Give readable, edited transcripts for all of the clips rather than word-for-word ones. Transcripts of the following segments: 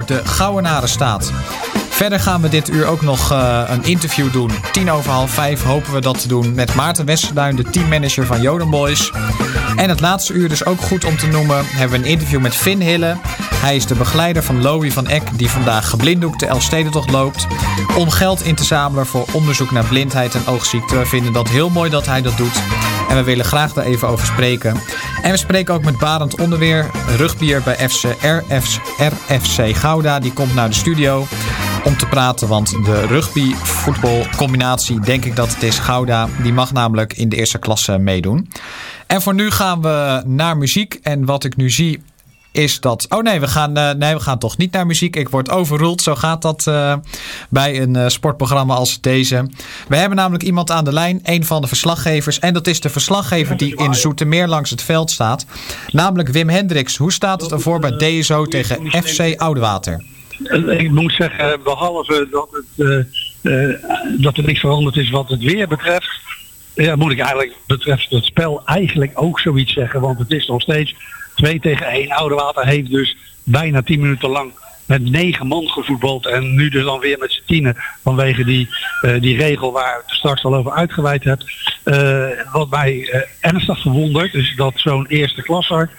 de Gouwenaren staat. Verder gaan we dit uur ook nog een interview doen. 5:10 hopen we dat te doen met Maarten Westerduin, de teammanager van Joden Boys. En het laatste uur, dus ook goed om te noemen, hebben we een interview met Finn Hille. Hij is de begeleider van Louis van Eck, die vandaag geblinddoekt de Elfstedentocht loopt. Om geld in te zamelen voor onderzoek naar blindheid en oogziekten. We vinden dat heel mooi dat hij dat doet. En we willen graag daar even over spreken. En we spreken ook met Barend Onderweer, rugbier bij RFC Gouda. Die komt naar de studio om te praten, want de rugby-voetbalcombinatie, denk ik dat het is, Gouda, die mag namelijk in de eerste klasse meedoen. En voor nu gaan we naar muziek. En wat ik nu zie is dat... we gaan toch niet naar muziek. Ik word overruled. Zo gaat dat bij een sportprogramma als deze. We hebben namelijk iemand aan de lijn, een van de verslaggevers. En dat is de verslaggever die in Zoetermeer langs het veld staat. Namelijk Wim Hendricks. Hoe staat het ervoor bij DSO tegen FC Oudewater? Ik moet zeggen, behalve dat er niks veranderd is wat het weer betreft, ja, moet ik eigenlijk betreft het spel eigenlijk ook zoiets zeggen. Want het is nog steeds 2-1. Oudewater heeft dus bijna 10 minuten lang met 9 man gevoetbald. En nu dus dan weer met z'n 10 vanwege die regel waar ik het straks al over uitgeweid heb. Wat mij ernstig verwondert is dat zo'n eerste klasser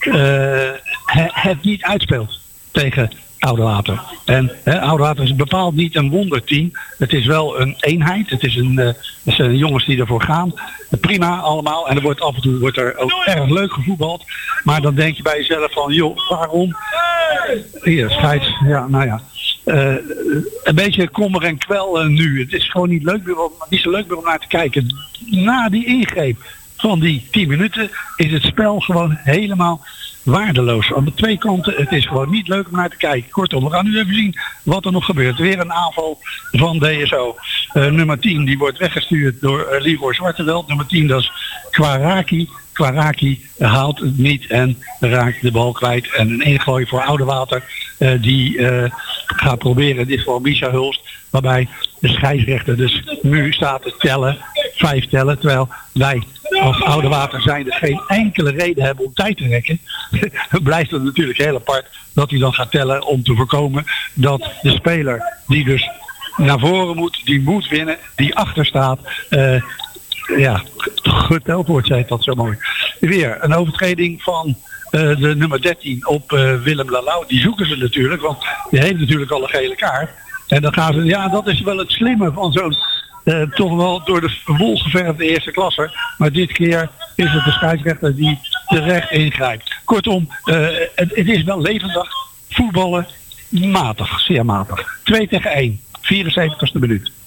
het niet uitspeelt tegen Oudewater. En Oudewater is bepaald niet een wonderteam. Het is wel een eenheid. Het zijn jongens die ervoor gaan. Prima allemaal. En af en toe wordt er ook erg leuk gevoetbald. Maar dan denk je bij jezelf van, joh, waarom? Hier, scheids. Ja, nou ja. Een beetje kommer en kwel nu. Het is gewoon niet zo leuk meer om naar te kijken. Na die ingreep van die 10 minuten is het spel gewoon helemaal waardeloos. Aan de twee kanten, het is gewoon niet leuk om naar te kijken. Kortom, we gaan nu even zien wat er nog gebeurt. Weer een aanval van DSO. Nummer 10, die wordt weggestuurd door Leroy Zwarteveld. Nummer 10, dat is Kwaraki. Kwaraki haalt het niet en raakt de bal kwijt. En een ingooi voor Oudewater. Die gaat proberen, dit voor Misha Hulst. Waarbij de scheidsrechter dus nu staat te tellen. 5 tellen, terwijl wij als Oudewater zijnde geen enkele reden hebben om tijd te rekken. Blijft het natuurlijk heel apart dat hij dan gaat tellen om te voorkomen dat de speler die dus naar voren moet, die moet winnen, die achter staat, geteld wordt, zei dat zo mooi. Weer een overtreding van de nummer 13 op Willem Lalau. Die zoeken ze natuurlijk, want die heeft natuurlijk al een gele kaart. En dan gaan ze, dat is wel het slimme van zo'n toch wel door de wol geverfde eerste klasser. Maar dit keer is het de scheidsrechter die terecht ingrijpt. Kortom, het is wel levendig. Voetballen matig, zeer matig. 2-1, 74ste minuut.